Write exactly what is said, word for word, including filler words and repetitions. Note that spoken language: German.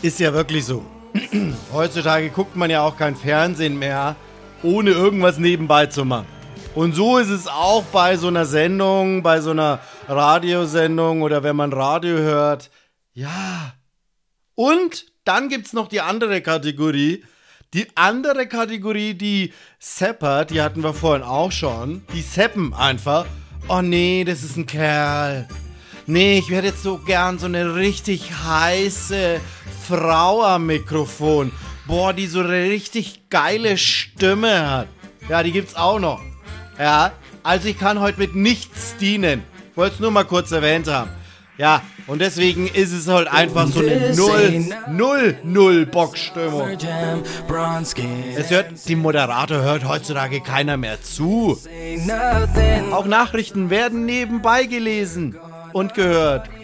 Ist ja wirklich so. Heutzutage guckt man ja auch kein Fernsehen mehr, ohne irgendwas nebenbei zu machen. Und so ist es auch bei so einer Sendung, bei so einer Radiosendung oder wenn man Radio hört. Ja. Und dann gibt's noch die andere Kategorie. Die andere Kategorie, die Sepper, die hatten wir vorhin auch schon. Die seppen einfach. Oh nee, das ist ein Kerl. Nee, ich werde jetzt so gern so eine richtig heiße Frau am Mikrofon. Boah, die so eine richtig geile Stimme hat. Ja, die gibt's auch noch. Ja, also ich kann heute mit nichts dienen. Ich wollte es nur mal kurz erwähnt haben. Ja, und deswegen ist es halt einfach so eine null null null Bock-Stimmung. Es hört, die Moderator hört heutzutage keiner mehr zu. Auch Nachrichten werden nebenbei gelesen und gehört.